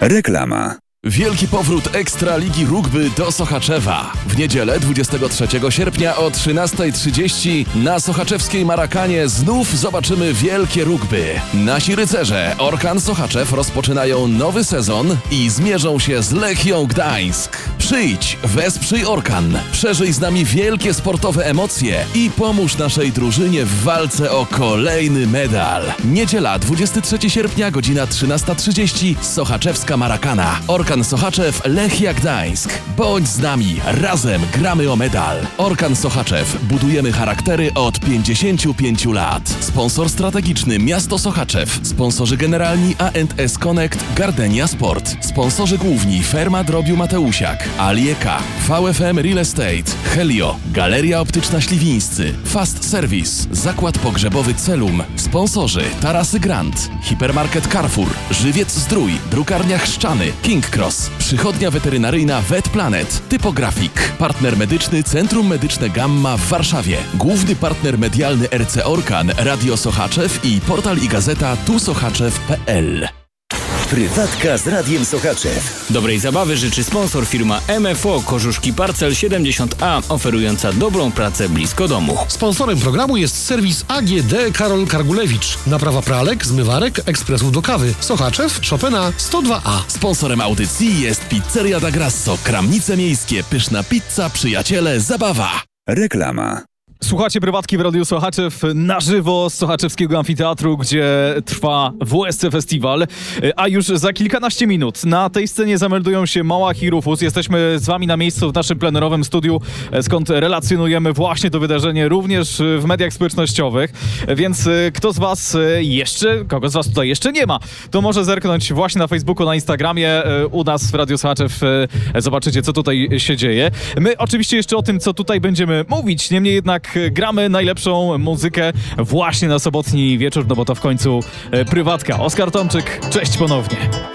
Reklama. Wielki powrót Ekstraligi Rugby do Sochaczewa. W niedzielę 23 sierpnia o 13:30 na sochaczewskiej Marakanie znów zobaczymy wielkie rugby. Nasi rycerze Orkan Sochaczew rozpoczynają nowy sezon i zmierzą się z Lechią Gdańsk. Przyjdź, wesprzyj Orkan, przeżyj z nami wielkie sportowe emocje i pomóż naszej drużynie w walce o kolejny medal. Niedziela 23 sierpnia, godzina 13:30, Sochaczewska Marakana. Orkan Sochaczew, Lechia Gdańsk. Bądź z nami, razem gramy o medal. Orkan Sochaczew, budujemy charaktery od 55 lat. Sponsor strategiczny Miasto Sochaczew. Sponsorzy generalni A&S Connect, Gardenia Sport. Sponsorzy główni Ferma Drobiu Mateusiak, Alieka, VFM Real Estate, Helio, Galeria Optyczna Śliwińscy, Fast Service, Zakład Pogrzebowy Celum. Sponsorzy Tarasy Grand, Hipermarket Carrefour, Żywiec Zdrój, Drukarnia Chrzczany, King Cross, Przychodnia Weterynaryjna Vet Planet, Typografik, partner medyczny Centrum Medyczne Gamma w Warszawie, główny partner medialny RC Orkan, Radio Sochaczew i portal i gazeta tusochaczew.pl. Prywatka z Radiem Sochaczew. Dobrej zabawy życzy sponsor firma MFO Kożuszki Parcel 70A, oferująca dobrą pracę blisko domu. Sponsorem programu jest serwis AGD Karol Kargulewicz. Naprawa pralek, zmywarek, ekspresów do kawy. Sochaczew, Chopina 102A. Sponsorem audycji jest Pizzeria da Grasso, Kramnice Miejskie, pyszna pizza, przyjaciele, zabawa. Reklama. Słuchacie Prywatki w Radiu Sochaczew na żywo z Sochaczewskiego Amfiteatru, gdzie trwa WSC Festiwal, a już za kilkanaście minut na tej scenie zameldują się Małach i Rufus. Jesteśmy z wami na miejscu w naszym plenerowym studiu, skąd relacjonujemy właśnie to wydarzenie również w mediach społecznościowych, więc kogo z was tutaj jeszcze nie ma, to może zerknąć właśnie na Facebooku, na Instagramie, u nas w Radiu Sochaczew zobaczycie, co tutaj się dzieje. My oczywiście jeszcze o tym, co tutaj będziemy mówić, niemniej jednak gramy najlepszą muzykę właśnie na sobotni wieczór, no bo to w końcu Prywatka. Oskar Tomczyk, cześć ponownie.